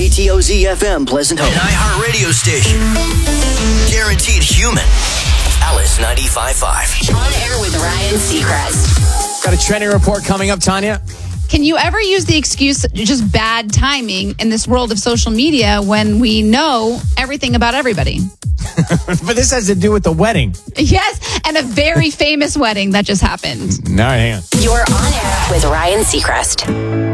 KTOZ FM Pleasant Hope. An iHeart radio station. Guaranteed human. Alice 95.5. On air with Ryan Seacrest. Got a trending report coming up, Tanya. Can you ever use the excuse just bad timing in this world of social media when we know everything about everybody? But this has to do with the wedding. Yes, and a very famous wedding that just happened. All right, hang on. You're on air with Ryan Seacrest.